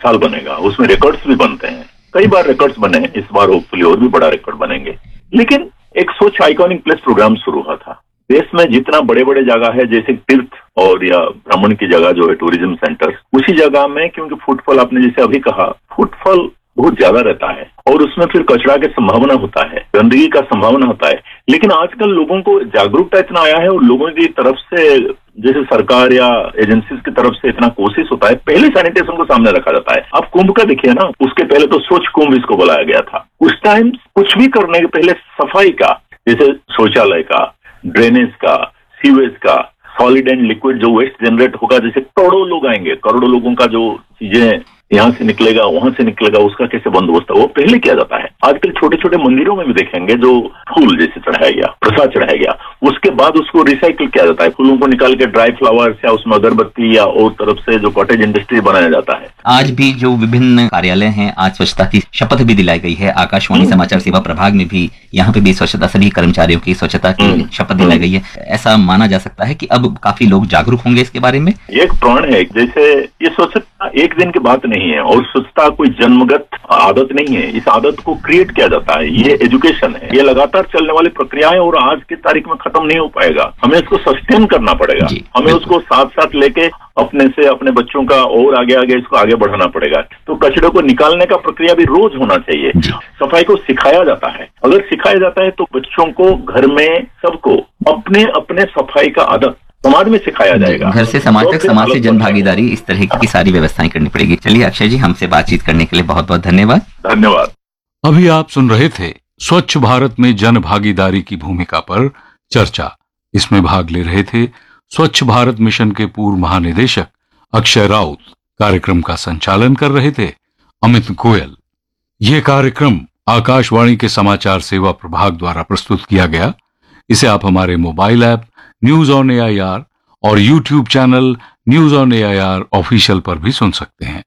साल बनेगा, उसमें रिकॉर्ड्स भी बनते हैं, कई बार रिकॉर्ड्स बने हैं, इस बार होपफुली और भी बड़ा रिकॉर्ड बनेंगे। लेकिन एक स्वच्छ आइकॉनिक प्लेस प्रोग्राम शुरू हुआ था। देश में जितना बड़े बड़े जगह है, जैसे तीर्थ और या भ्रमण की जगह जो है टूरिज्म सेंटर, उसी जगह में क्योंकि फुटफॉल, आपने जैसे अभी कहा, फुटफॉल बहुत ज्यादा रहता है और उसमें फिर कचरा की संभावना होता है, गंदगी का संभावना होता है। लेकिन आजकल लोगों को जागरूकता इतना आया है और लोगों की तरफ से, जैसे सरकार या एजेंसीज की तरफ से इतना कोशिश होता है, पहले सैनिटेशन को सामने रखा जाता है। आप कुंभ का देखिए ना, उसके पहले तो स्वच्छ कुंभ इसको बुलाया गया था। उस टाइम कुछ भी करने के पहले सफाई का, जैसे शौचालय का, ड्रेनेज का, सीवेज का, सॉलिड एंड लिक्विड जो वेस्ट जनरेट होगा, जैसे करोड़ों लोग आएंगे, करोड़ों लोगों का जो चीजें यहाँ से निकलेगा वहां से निकलेगा, उसका कैसे बंदोबस्त है वो पहले किया जाता है। आजकल छोटे छोटे मंदिरों में भी देखेंगे जो फूल जैसे चढ़ाया गया, प्रसाद चढ़ाया गया, उसके बाद उसको रिसाइकिल किया जाता है, फूलों को निकाल के ड्राई फ्लावर्स या उसमें अगरबत्ती या और तरफ से जो कॉटेज इंडस्ट्री बनाया जाता है। आज भी जो विभिन्न कार्यालय हैं, आज स्वच्छता की शपथ भी दिलाई गई है। आकाशवाणी समाचार सेवा प्रभाग में भी, यहाँ पे भी स्वच्छता, सभी कर्मचारियों की स्वच्छता की शपथ दिलाई गई है। ऐसा माना जा सकता है कि अब काफी लोग जागरूक होंगे इसके बारे में। एक प्राण है, जैसे ये स्वच्छता एक दिन की बात नहीं है और स्वच्छता कोई जन्मगत आदत नहीं है, इस आदत को क्रिएट किया जाता है। ये एजुकेशन है, ये लगातार चलने वाली प्रक्रिया है और आज की तारीख में खत्म नहीं हो पाएगा। हमें इसको सस्टेन करना पड़ेगा, हमें उसको साथ साथ लेके अपने से, अपने बच्चों का और आगे आगे इसको आगे बढ़ाना पड़ेगा। तो कचरे को निकालने का प्रक्रिया भी रोज होना चाहिए। सफाई को सिखाया जाता है, अगर सिखाया जाता है तो बच्चों को, घर में सबको अपने अपने सफाई का आदत समाज में सिखाया जाएगा। घर से समाज तक, समाज से जन भागीदारी, इस तरह की सारी व्यवस्थाएं करनी पड़ेगी। चलिए अक्षय जी, हमसे बातचीत करने के लिए बहुत बहुत धन्यवाद। धन्यवाद। अभी आप सुन रहे थे स्वच्छ भारत में जन भागीदारी की भूमिका पर चर्चा। इसमें भाग ले रहे थे स्वच्छ भारत मिशन के पूर्व महानिदेशक अक्षय राउत। कार्यक्रम का संचालन कर रहे थे अमित गोयल। यह कार्यक्रम आकाशवाणी के समाचार सेवा प्रभाग द्वारा प्रस्तुत किया गया। इसे आप हमारे mobile app news on AIR और YouTube channel news on AIR official पर भी सुन सकते हैं।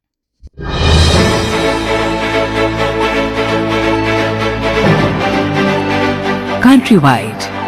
Countrywide